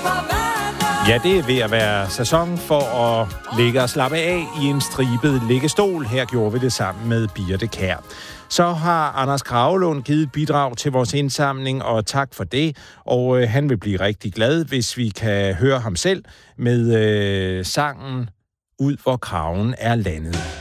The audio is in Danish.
Ja, det er ved at være sæson for at ligge og slappe af i en stribet liggestol. Her gjorde vi det sammen med Birte Kjær. Så har Anders Kragelund givet et bidrag til vores indsamling, og tak for det. Og han vil blive rigtig glad, hvis vi kan høre ham selv med sangen Ud hvor kraven er landet.